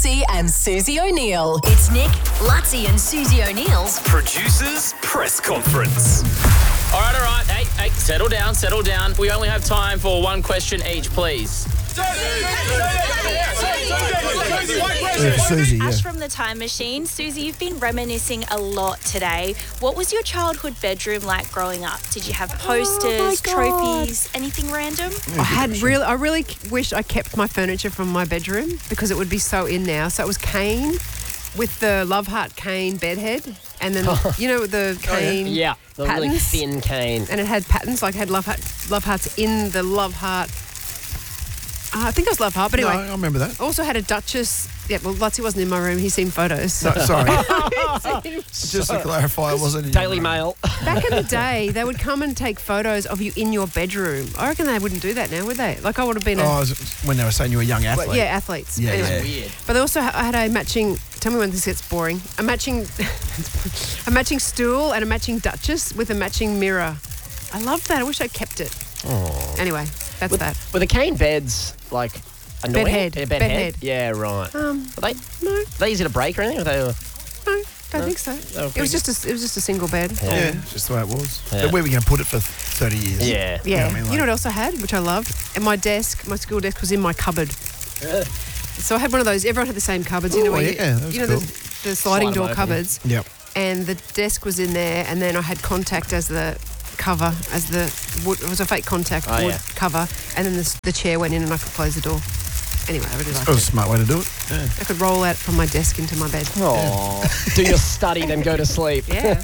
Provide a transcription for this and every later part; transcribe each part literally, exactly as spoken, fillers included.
Lutzi and Susie O'Neill. It's Nick, Lutzi and Susie O'Neill's Producers Press Conference. All right, all right. Hey, hey, settle down, settle down. We only have time for one question each, please. Susie, yeah. Ash from the Time Machine. Susie, you've been reminiscing a lot today. What was your childhood bedroom like growing up? Did you have posters, trophies, anything random? I had really, I really wish I kept my furniture from my bedroom because it would be so in now. So it was cane with the Love Heart cane bedhead, and then you know the cane Yeah, the patterns, really thin cane. and it had patterns like it had Love Heart, Love Hearts in the Love Heart. Uh, I think it was Love Heart, but No, anyway. I remember that. Also had a Duchess. Yeah, well, Lutzi wasn't in my room. He's seen photos. No, sorry. Just to clarify, it wasn't in your Daily room. Mail. Back in the day, they would come and take photos of you in your bedroom. I reckon they wouldn't do that now, would they? Like I would have been a... Oh, it was when they were saying you were a young athlete. yeah, athletes. Yeah, Anyway. yeah. Weird. But they also ha- I had a matching. Tell me when this gets boring. A matching, a matching stool and a matching Duchess with a matching mirror. I loved that. I wish I kept it. Oh. Anyway, that's With, that. were the cane beds like annoying? Bedhead. Yeah, bed Bedhead. head? Yeah, right. Um, Were they, no, were they easy to break or anything? Or they were, no, don't think so. were It was pretty just a, it was just a single bed. Yeah. Yeah, it's just the way it was. Yeah. But where were we going to put it for thirty years? Yeah. Yeah. You know what I mean? You Like- know what else I had, which I loved? And my desk, my school desk was in my cupboard. So I had one of those. Everyone had the same cupboards. You know, Oh, where you, yeah, that was you know cool. the, the sliding Slide 'em door open. cupboards. Yep. And the desk was in there, and then I had contact as the cover, as the wood. It was a fake contact Oh, wood yeah. cover, and then the, the chair went in, and I could close the door. Anyway, I really liked That was a it. smart way to do it. Yeah. I could roll out from my desk into my bed. Oh, do your study, then go to sleep. Yeah.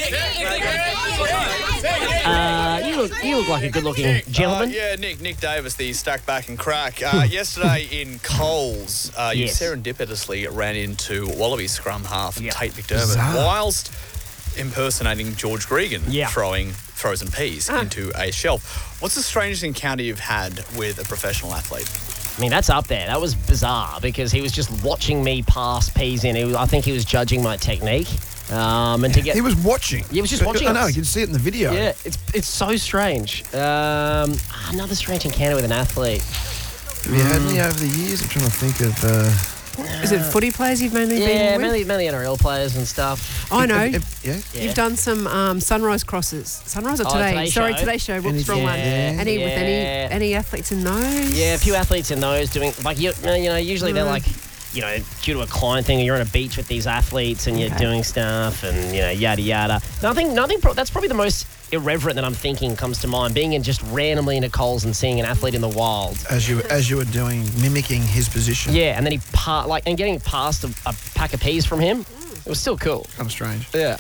Uh, you look, you look like a good-looking gentleman. Uh, yeah, Nick Nick Davis, the stack back and crack. Uh, yesterday in Coles, uh, you Yes. serendipitously ran into Wallaby scrum half Yeah. Tate McDermott Bizarre. whilst impersonating George Gregan, Yeah. throwing frozen peas Ah. into a shelf. What's the strangest encounter you've had with a professional athlete? I mean, that's up there. That was bizarre because he was just watching me pass peas in. He was, I think he was judging my technique. Um, and to get He was watching. He was just watching I know, us. you can see it in the video. Yeah, it's it's so strange. Um, another strange encounter with an athlete. Have you had any over the years? I'm trying to think of... Uh, Is it footy players you've mainly Yeah, been with? mainly, mainly N R L players and stuff. I know. if- if- yeah. Yeah. You've done some um, sunrise crosses. Sunrise or Oh, today? Today Sorry, Show. Today Show. Whoops, Anything- wrong one. Yeah. Any with any Yeah. any athletes in those? Yeah, a few athletes in those doing like you, you know. Usually they're like, you know, due to a client thing, you're on a beach with these athletes and you're Okay. doing stuff and you know yada yada. Nothing, nothing. Pro- that's probably the most irreverent that I'm thinking comes to mind. Being in just randomly into Coles and seeing an athlete in the wild. As you as you were doing, mimicking his position. Yeah, and then he pa- like and getting past a, a pack of peas from him. It was still cool. Kind of strange. Yeah.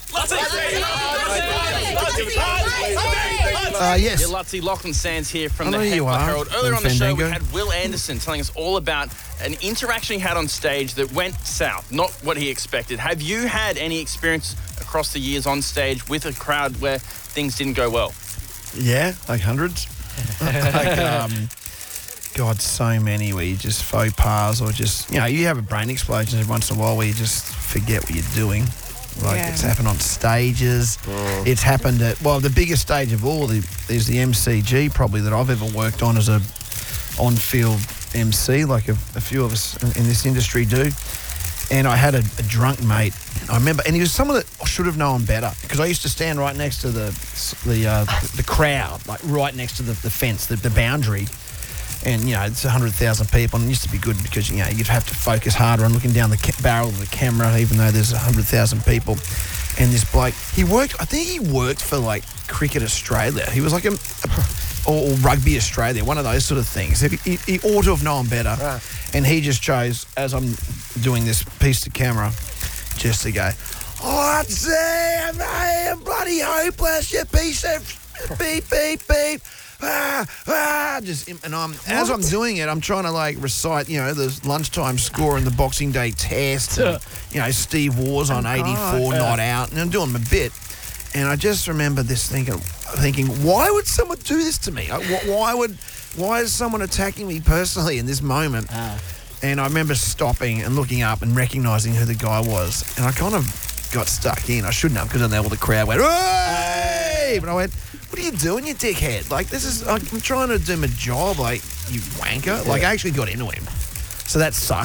Uh, yes. Yeah, Lutzi, Lachlan Sands here from I the know you Heckler are, Herald. Earlier from on the show, we Fandango. had Will Anderson telling us all about an interaction he had on stage that went south, not what he expected. Have you had any experience across the years on stage with a crowd where things didn't go well? Yeah, like hundreds. like, um, God, so many where you just faux pas or just, you know, you have a brain explosion every once in a while where you just forget what you're doing. Like Yeah. it's happened on stages. It's happened at, well, the biggest stage of all the, is the M C G probably that I've ever worked on as a on-field M C, like a, a few of us in, in this industry do. And I had a, a drunk mate. I remember, and he was someone that I should have known better because I used to stand right next to the the uh, the crowd, like right next to the, the fence, the, the boundary. And, you know, it's one hundred thousand people, and it used to be good because, you know, you'd have to focus harder on looking down the ca- barrel of the camera, even though there's one hundred thousand people. And this bloke, he worked, I think he worked for, like, Cricket Australia. He was like a, or, or Rugby Australia, one of those sort of things. He, he, he ought to have known better. Right. And he just chose, as I'm doing this piece to camera, just to go, oh, damn, I am bloody hopeless, you piece of beep, beep, beep. Ah, ah, just and I'm as I'm doing it, I'm trying to like recite, you know, the lunchtime score in the Boxing Day Test, and, you know, Steve Wars on eighty-four, not out, and I'm doing my bit, and I just remember this thinking, thinking, why would someone do this to me? Like, wh- why would, why is someone attacking me personally in this moment? And I remember stopping and looking up and recognising who the guy was, and I kind of got stuck in. I shouldn't have, because then all the crowd went, hey! But I went, what are you doing, you dickhead? Like, this is, I'm trying to do my job, like, you wanker. Like, I actually got into him. So that sucked.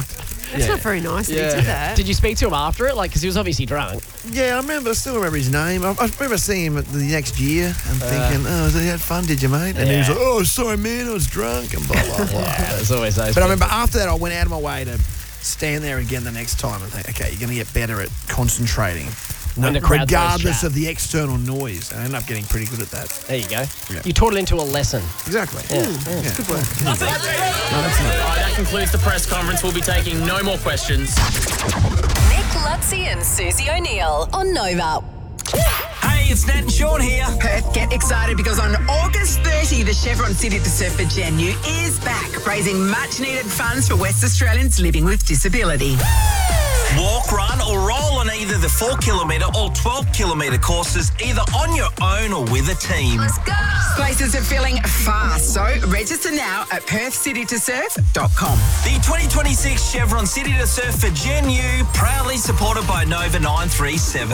That's not very nice that Yeah. he did that. Did you speak to him after it? Like, because he was obviously drunk. Yeah, I remember. I still remember his name. I, I remember seeing him at the next year and thinking, "Oh, you had fun, did you, mate?" And he was Yeah. like, "Oh, sorry, man, I was drunk," and blah blah blah. Yeah, there's always those. But I people. remember after that, I went out of my way to stand there again the next time and think, "Okay, you're going to get better at concentrating." When No- the crowd goes regardless chat. of the external noise. And I ended up getting pretty good at that. There you go. Yeah. You taught it into a lesson. Exactly. Yeah. Yeah. Good work. All right, that concludes the press conference. We'll be taking no more questions. Nick Lutzi and Susie O'Neill on Nova. Hey, it's Nat and Sean here. Perth, get excited because on August thirtieth, the Chevron City to Surf for Genu is back, raising much-needed funds for West Australians living with disability. Walk, run, or roll on either the four kilometre or twelve kilometre courses, either on your own or with a team. Let's go! Places are filling fast, so register now at perth city to surf dot com. The twenty twenty-six Chevron City to Surf for Genu, proudly supported by Nova nine three seven.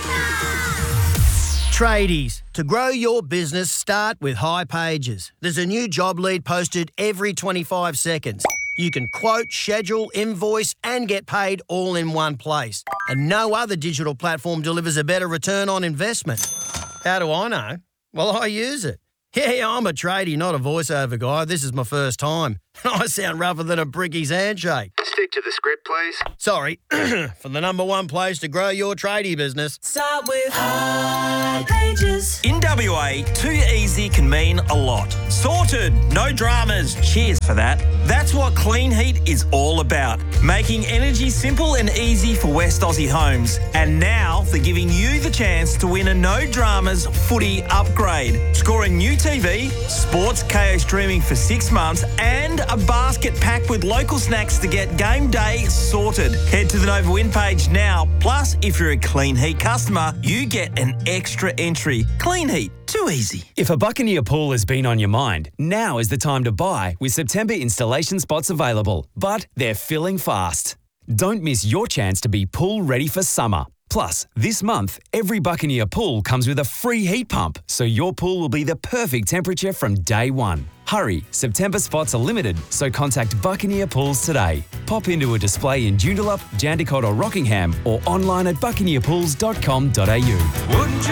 Tradies, to grow your business, start with High Pages. There's a new job lead posted every twenty-five seconds. You can quote, schedule, invoice, and get paid all in one place. And no other digital platform delivers a better return on investment. How do I know? Well, I use it. Yeah, I'm a tradie, not a voiceover guy. This is my first time. I sound rougher than a bricky's handshake. Stick to the script, please. Sorry, for the number one place to grow your tradie business. Start with High Pages. In W A, too easy can mean a lot. Sorted, no dramas, cheers for that. That's what Clean Heat is all about. Making energy simple and easy for West Aussie homes. And now they're giving you the chance to win a no dramas footy upgrade. Score a new T V, sports K O streaming for six months, and a basket packed with local snacks to get game day sorted. Head to the Nova Win page now. Plus, if you're a Clean Heat customer, you get an extra entry. Clean Heat, too easy. If a Buccaneer pool has been on your mind, now is the time to buy with September installation spots available, but they're filling fast. Don't miss your chance to be pool ready for summer. Plus, this month, every Buccaneer pool comes with a free heat pump, so your pool will be the perfect temperature from day one. Hurry, September spots are limited, so contact Buccaneer Pools today. Pop into a display in Joondalup, Jandakot or Rockingham, or online at buccaneer pools dot com dot a u. Wouldn't you